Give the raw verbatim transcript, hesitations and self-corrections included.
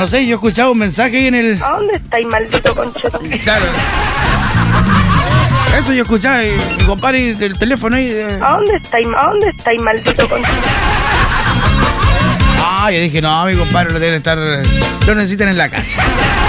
No sé, yo escuchaba un mensaje ahí en el... ¿A dónde estáis, maldito concheto? Claro. Eso yo escuchaba, y mi compadre del teléfono ahí... De... ¿A dónde estáis, a dónde estáis, maldito concheto? Ah, yo dije, no, mi compadre lo deben estar... Lo necesitan en la casa.